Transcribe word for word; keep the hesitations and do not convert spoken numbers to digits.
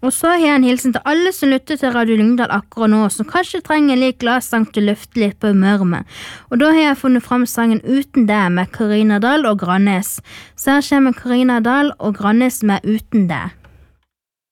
Og så har jeg en hilsen til alle som lytter til Radio Lyngdal akkurat nå, som kanskje trenger en lik glassang til å løfte litt på humøret med. Og da har jeg funnet fram sangen Uten deg med Karina Dahl og Grannes. Så her kommer Karina Dahl og Grannes med Uten deg.